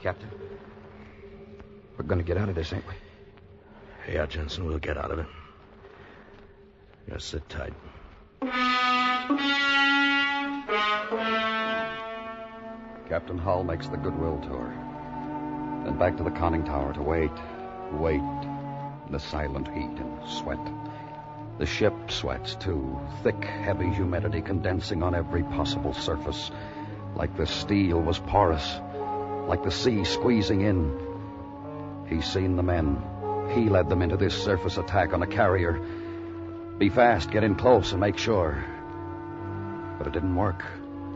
Captain, we're going to get out of this, ain't we? Yeah, Jensen, we'll get out of it. Just sit tight. Captain Hull makes the Goodwill tour. Then back to the conning tower to wait in the silent heat and sweat. The ship sweats, too. Thick, heavy humidity condensing on every possible surface. Like the steel was porous. Like the sea squeezing in. He's seen the men. He led them into this surface attack on a carrier. Be fast, get in close, and make sure. But it didn't work.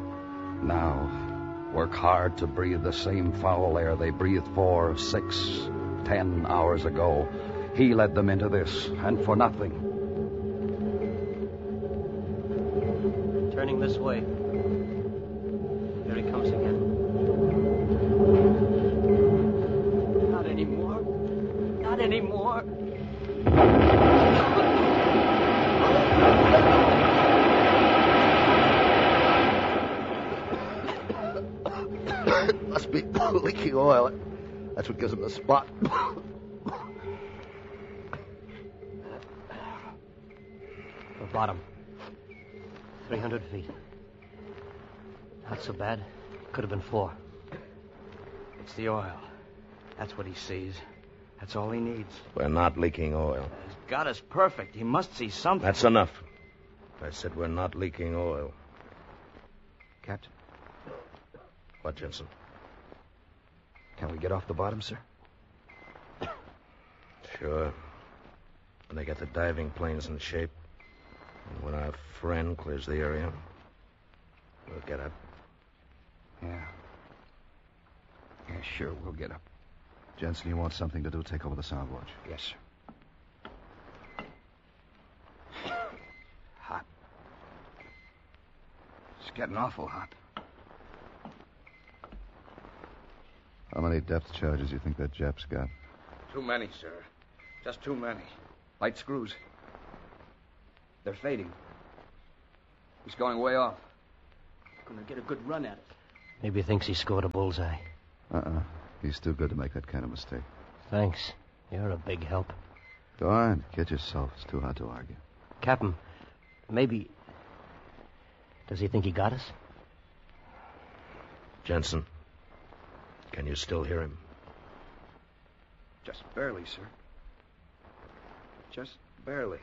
Now, work hard to breathe the same foul air they breathed 4, 6, 10 hours ago. He led them into this, and for nothing. Turning this way. Here he comes again. Not anymore. Not anymore. Must be leaking oil. That's what gives him the spot. The bottom. 300 feet. Not so bad. Could have been 4. It's the oil. That's what he sees. That's all he needs. We're not leaking oil. He's got us perfect. He must see something. That's enough. I said we're not leaking oil. Captain, What, Jensen? can we get off the bottom, sir? Sure. When they get the diving planes in shape, and when our friend clears the area, we'll get up. Yeah. Yeah, sure, we'll get up. Jensen, you want something to do? Take over the sound watch. Yes, sir. Hot. It's getting awful hot. How many depth charges do you think that Jap's got? Too many, sir. Just too many. Light screws. They're fading. He's going way off. Gonna get a good run at it. Maybe he thinks he scored a bullseye. He's too good to make that kind of mistake. Thanks. You're a big help. Go on, kid yourself. It's too hot to argue. Captain, maybe... Does he think he got us? Jensen, can you still hear him? Just barely, sir. Just barely.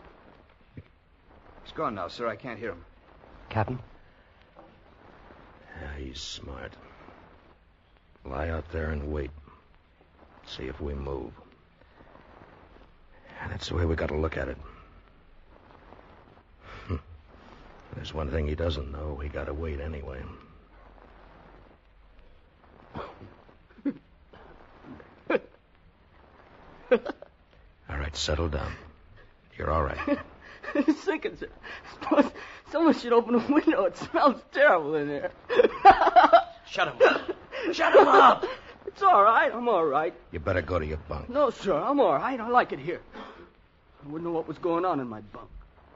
He's gone now, sir. I can't hear him. Captain? Yeah, he's smart. Lie out there and wait. See if we move. And that's the way we got to look at it. There's one thing he doesn't know. He got to wait anyway. All right, settle down. You're all right. I'm sinking, sir. Someone should open a window. It smells terrible in there. Shut him up. Shut him up! It's all right. I'm all right. You better go to your bunk. No, sir. I'm all right. I like it here. I wouldn't know what was going on in my bunk.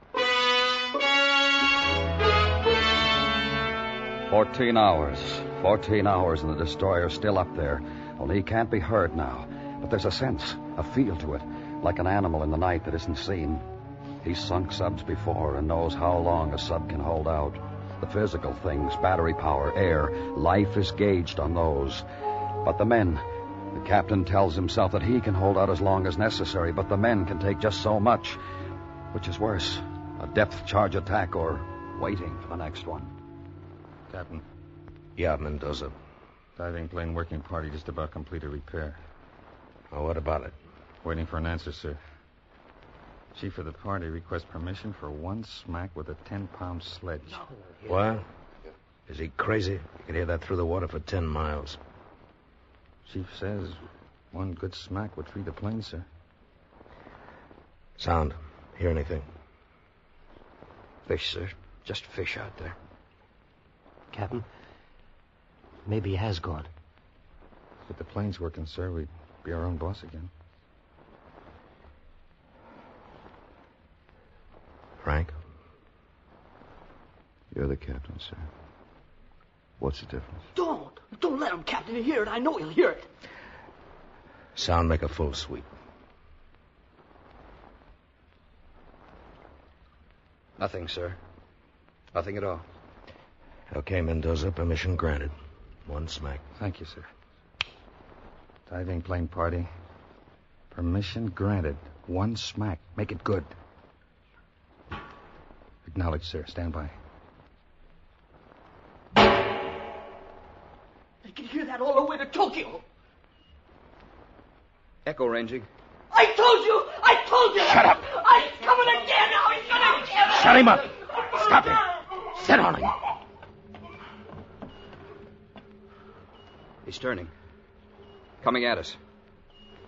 14 hours. 14 hours and the destroyer's still up there. Only he can't be heard now. But there's a sense, a feel to it, like an animal in the night that isn't seen. He's sunk subs before and knows how long a sub can hold out. The physical things, battery power, air, life is gauged on those. But the men, the captain tells himself that he can hold out as long as necessary, but the men can take just so much. Which is worse, a depth charge attack or waiting for the next one. Captain, Yeah, Mendoza. diving plane working party just about completed repair. Well, what about it? Waiting for an answer, sir. Chief of the party requests permission for one smack with a 10-pound sledge. What? Is he crazy? You can hear that through the water for 10 miles. Chief says one good smack would free the plane, sir. Sound. Hear anything? Fish, sir. Just fish out there. Captain, maybe he has gone. If the plane's working, sir, we'd be our own boss again. Frank? You're the captain, sir. What's the difference? Don't Don't let him, Captain. He'll hear it. I know he'll hear it. Sound make a full sweep. Nothing, sir. Nothing at all. Okay, Mendoza, permission granted. One smack. Thank you, sir. Diving plane party. Permission granted. One smack. Make it good. Acknowledged, sir. Stand by. They can hear that all the way to Tokyo. Echo ranging. I told you! Shut up! He's coming again now! He's gonna get us! Shut him up! Stop him! Sit on him! He's turning. Coming at us.